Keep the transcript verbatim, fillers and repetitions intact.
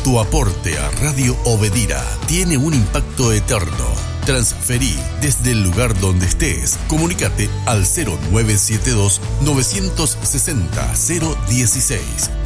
Tu aporte a Radio Obedira tiene un impacto eterno. Transferí desde el lugar donde estés. Comunícate al cero nueve siete dos, nueve seis cero, cero uno seis.